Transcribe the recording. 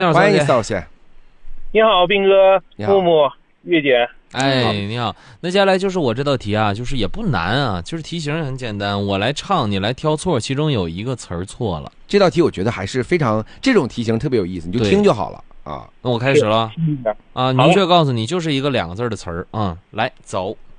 欢迎扫老师。 你好，斌哥，木木，月姐。 哎，你好。那接下来就是我这道题啊，就是也不难啊，就是题型很简单，我来唱，你来挑错，其中有一个词儿错了。 这道题我觉得还是非常，这种题型特别有意思，你就听就好了啊。 那我开始了啊，明确告诉你，就是一个2个字的词儿啊，来走。